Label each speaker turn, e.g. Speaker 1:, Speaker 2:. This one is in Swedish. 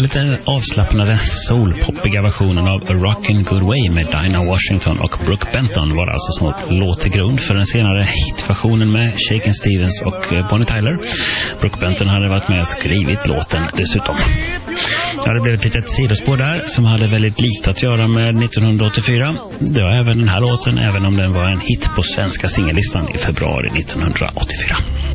Speaker 1: väldigt avslappnade soul-poppiga versionen av A Rockin' Good Way med Dinah Washington och Brooke Benton var alltså som låt till grund för den senare hitversionen med Shakin' Stevens och Bonnie Tyler. Brooke Benton hade varit med och skrivit låten dessutom. Ja, det blev ett litet sidospår där som hade väldigt lite att göra med 1984. Det var även den här låten, även om den var en hit på svenska singellistan i februari 1984.